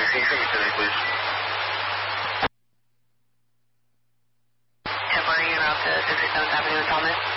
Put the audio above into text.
can you transmit to me, please? 1040 en route to 67th Avenue in Talmadge.